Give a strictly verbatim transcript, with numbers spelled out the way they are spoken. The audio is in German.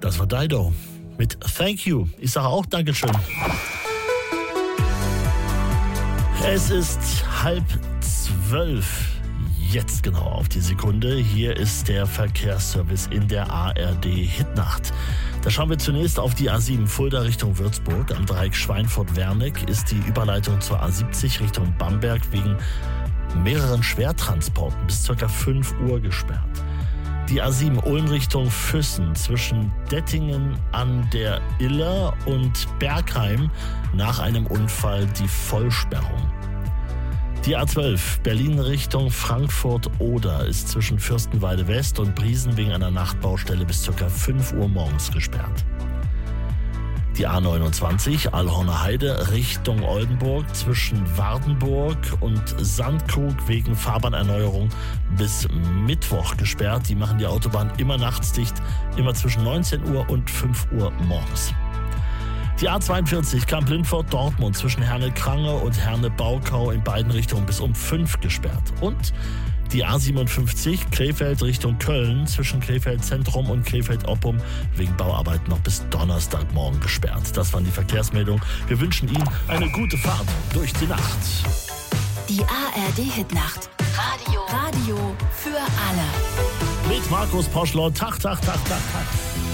Das war Dido mit Thank You. Ich sage auch Dankeschön. Es ist halb zwölf. Jetzt genau auf die Sekunde. Hier ist der Verkehrsservice in der A R D Hitnacht. Da schauen wir zunächst auf die A sieben Fulda Richtung Würzburg. Am Dreieck Schweinfurt-Werneck ist die Überleitung zur A siebzig Richtung Bamberg wegen mehreren Schwertransporten bis ca. fünf Uhr gesperrt. Die A sieben Ulm Richtung Füssen zwischen Dettingen an der Iller und Bergheim nach einem Unfall die Vollsperrung. Die A zwölf Berlin Richtung Frankfurt-Oder ist zwischen Fürstenwalde West und Briesen wegen einer Nachtbaustelle bis ca. fünf Uhr morgens gesperrt. Die A neunundzwanzig Allhorner Heide Richtung Oldenburg zwischen Wardenburg und Sandkrug wegen Fahrbahnerneuerung bis Mittwoch gesperrt. Die machen die Autobahn immer nachts dicht, immer zwischen neunzehn Uhr und fünf Uhr morgens. Die A zweiundvierzig Kamp-Lindfort-Dortmund zwischen Herne-Krange und Herne-Baukau in beiden Richtungen bis um fünf gesperrt. Und die A siebenundfünfzig Krefeld Richtung Köln zwischen Krefeld-Zentrum und Krefeld-Oppum wegen Bauarbeiten noch bis Donnerstagmorgen gesperrt. Das waren die Verkehrsmeldungen. Wir wünschen Ihnen eine gute Fahrt durch die Nacht. Die A R D-Hitnacht. Radio. Radio für alle. Mit Markus Poschler. Tag, Tag, Tag, Tag, Tag.